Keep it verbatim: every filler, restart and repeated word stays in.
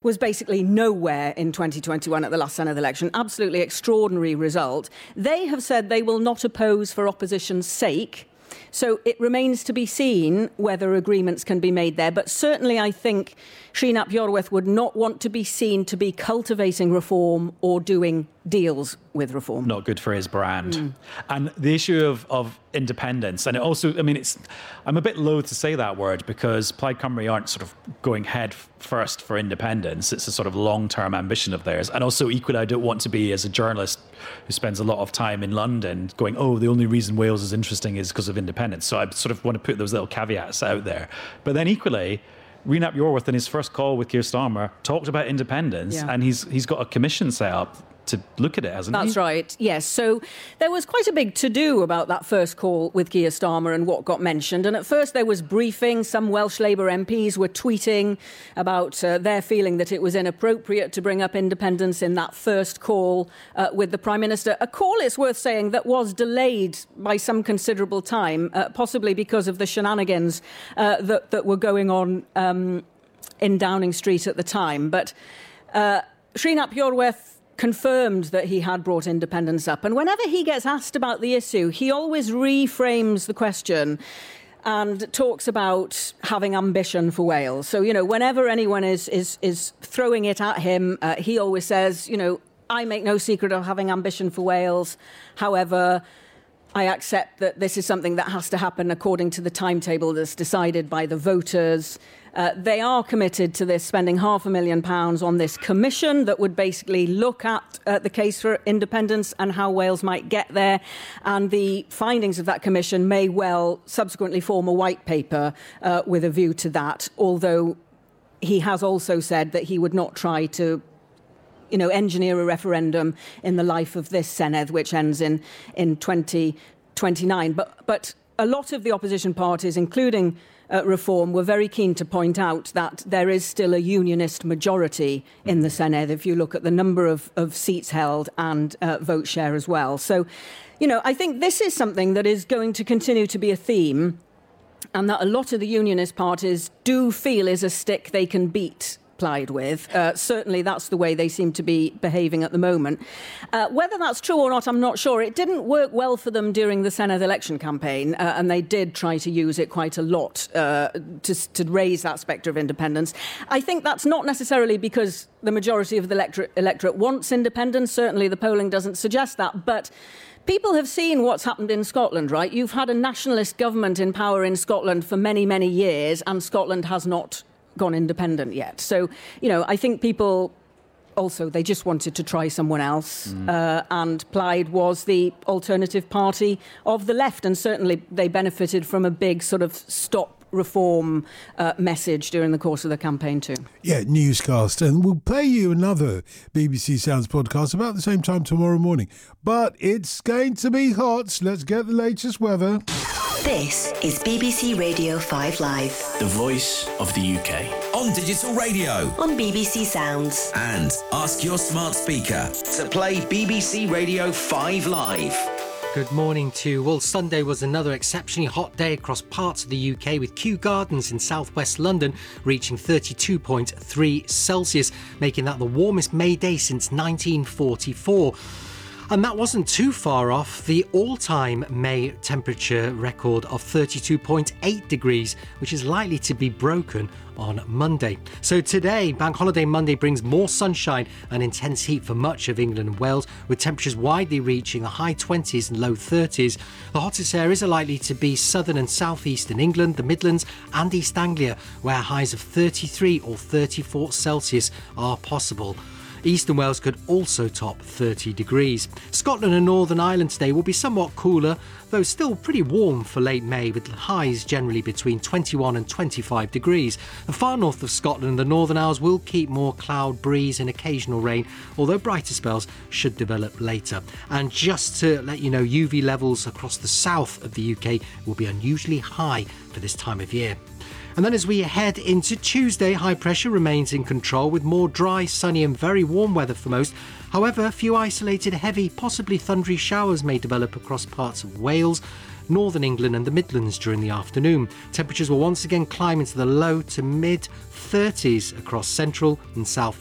was basically nowhere in twenty twenty-one at the last Senedd election. Absolutely extraordinary result. They have said they will not oppose for opposition's sake. So it remains to be seen whether agreements can be made there. But certainly I think Srinath Yorweth would not want to be seen to be cultivating reform or doing deals with reform. Not good for his brand. Mm. And the issue of, of independence, and it also, I mean, it's, I'm a bit loath to say that word because Plaid Cymru aren't sort of going head first for independence. It's a sort of long-term ambition of theirs. And also equally, I don't want to be, as a journalist who spends a lot of time in London, going, oh, the only reason Wales is interesting is because of independence. So I sort of want to put those little caveats out there. But then equally, Srinath Yorweth in his first call with Keir Starmer talked about independence, yeah. and he's he's got a commission set up to look at it, hasn't That's he? That's right, yes. So there was quite a big to-do about that first call with Keir Starmer and what got mentioned. And at first there was briefing. Some Welsh Labour M Ps were tweeting about uh, their feeling that it was inappropriate to bring up independence in that first call uh, with the Prime Minister. A call, it's worth saying, that was delayed by some considerable time, uh, possibly because of the shenanigans uh, that, that were going on um, in Downing Street at the time. But uh, Srinath Yorweth confirmed that he had brought independence up. And whenever he gets asked about the issue, he always reframes the question and talks about having ambition for Wales. So, you know, whenever anyone is is, is throwing it at him, uh, he always says, you know, I make no secret of having ambition for Wales. However, I accept that this is something that has to happen according to the timetable that's decided by the voters. Uh, they are committed to this, spending half a million pounds on this commission that would basically look at uh, the case for independence and how Wales might get there. And the findings of that commission may well subsequently form a white paper uh, with a view to that, although he has also said that he would not try to you know, engineer a referendum in the life of this Senedd, which ends in, in twenty twenty-nine. But, but a lot of the opposition parties, including uh, Reform, were very keen to point out that there is still a unionist majority in the Senedd, if you look at the number of, of seats held and uh, vote share as well. So, you know, I think this is something that is going to continue to be a theme, and that a lot of the unionist parties do feel is a stick they can beat Plaid with. Uh, certainly that's the way they seem to be behaving at the moment. Uh, whether that's true or not, I'm not sure. It didn't work well for them during the Senedd election campaign, uh, and they did try to use it quite a lot uh, to, to raise that spectre of independence. I think that's not necessarily because the majority of the electorate, electorate wants independence. Certainly the polling doesn't suggest that, but people have seen what's happened in Scotland, right? You've had a nationalist government in power in Scotland for many, many years, and Scotland has not gone independent yet. So, you know, I think people also, they just wanted to try someone else. Mm. Uh, and Plaid was the alternative party of the left. And certainly they benefited from a big sort of stop reform uh, message during the course of the campaign too. Yeah, newscast. And we'll play you another B B C Sounds podcast about the same time tomorrow morning. But it's going to be hot. So let's get the latest weather. This is B B C Radio five Live. The voice of the U K. On digital radio. On B B C Sounds. And ask your smart speaker to play B B C Radio five Live. Good morning to you. Well, Sunday was another exceptionally hot day across parts of the U K, with Kew Gardens in southwest London reaching thirty-two point three Celsius, making that the warmest May day since nineteen forty-four. And that wasn't too far off the all-time May temperature record of thirty-two point eight degrees, which is likely to be broken on Monday. So today, Bank Holiday Monday, brings more sunshine and intense heat for much of England and Wales, with temperatures widely reaching the high twenties and low thirties. The hottest areas are likely to be southern and southeastern England, the Midlands and East Anglia, where highs of thirty-three or thirty-four Celsius are possible. Eastern Wales could also top thirty degrees. Scotland and Northern Ireland today will be somewhat cooler, though still pretty warm for late May, with highs generally between twenty-one and twenty-five degrees. The far north of Scotland and the Northern Isles will keep more cloud, breeze and occasional rain, although brighter spells should develop later. And just to let you know, U V levels across the south of the U K will be unusually high for this time of year. And then as we head into Tuesday, high pressure remains in control, with more dry, sunny and very warm weather for most. However, a few isolated heavy, possibly thundery showers may develop across parts of Wales, northern England and the Midlands during the afternoon. Temperatures will once again climb into the low to mid thirties across central and south